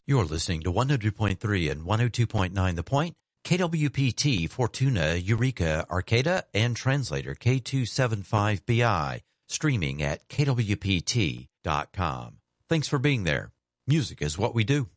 You're listening to 100.3 and 102.9 The Point, KWPT, Fortuna, Eureka, Arcata, and translator K275BI, streaming at kwpt.com. Thanks for being there. Music is what we do.